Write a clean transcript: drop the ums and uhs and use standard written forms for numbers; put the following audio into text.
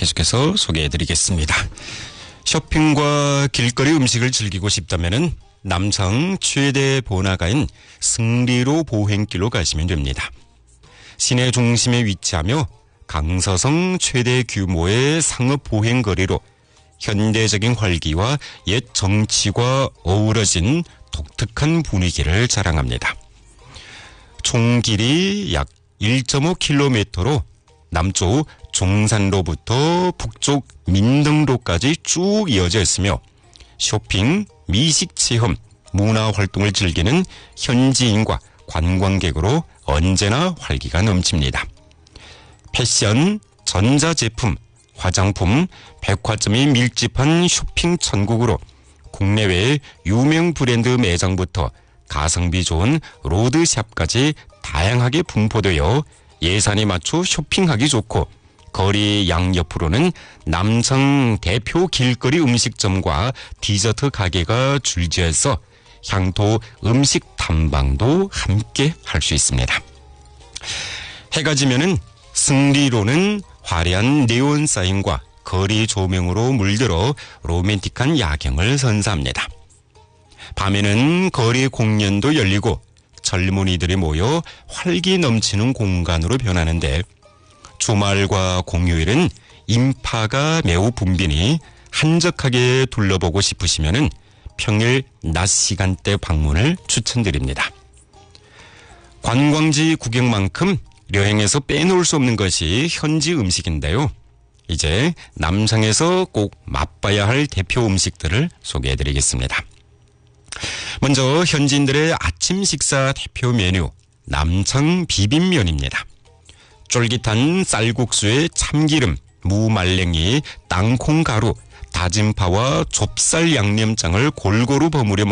계속해서 소개해드리겠습니다. 쇼핑과 길거리 음식을 즐기고 싶다면은 남성 최대 번화가인 승리로 보행길로 가시면 됩니다. 시내 중심에 위치하며 강서성 최대 규모의 상업 보행거리로 현대적인 활기와 옛 정치가 어우러진 독특한 분위기를 자랑합니다. 총 길이 약 1.5km로 남쪽 종산로부터 북쪽 민등로까지 쭉 이어져 있으며 쇼핑, 미식 체험, 문화 활동을 즐기는 현지인과 관광객으로 언제나 활기가 넘칩니다. 패션, 전자제품, 화장품, 백화점이 밀집한 쇼핑 천국으로 국내외 유명 브랜드 매장부터 가성비 좋은 로드샵까지 다양하게 분포되어 예산에 맞춰 쇼핑하기 좋고 거리 양옆으로는 남성 대표 길거리 음식점과 디저트 가게가 줄지어서 향토 음식 탐방도 함께 할 수 있습니다. 해가 지면은 승리로는 화려한 네온 사인과 거리 조명으로 물들어 로맨틱한 야경을 선사합니다. 밤에는 거리 공연도 열리고 젊은이들이 모여 활기 넘치는 공간으로 변하는데 주말과 공휴일은 인파가 매우 붐비니 한적하게 둘러보고 싶으시면은 평일 낮 시간대 방문을 추천드립니다. 관광지 구경만큼 여행에서 빼놓을 수 없는 것이 현지 음식인데요. 이제 남성에서 꼭 맛봐야 할 대표 음식들을 소개해드리겠습니다. 먼저 현지인들의 아침 식사 대표 메뉴 남성 비빔면입니다. 쫄깃한 쌀국수에 참기름, 무말랭이, 땅콩가루, 다진 파와 좁쌀 양념장을 골고루 버무려